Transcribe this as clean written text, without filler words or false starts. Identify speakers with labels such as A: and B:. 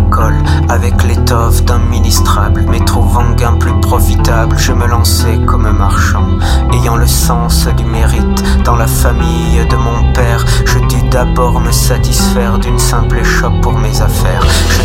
A: l'école avec l'étoffe d'un ministrable, mais trouvant gain plus profitable, je me lançais comme marchand, ayant le sens du mérite. Dans la famille de mon père, je dus d'abord me satisfaire d'une simple échoppe pour mes affaires. Je